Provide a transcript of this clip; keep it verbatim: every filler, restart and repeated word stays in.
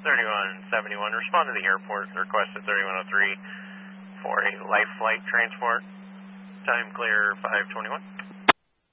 thirty-one seventy-one, respond to the airport request at thirty-one oh three for a life flight transport. Time clear five twenty-one.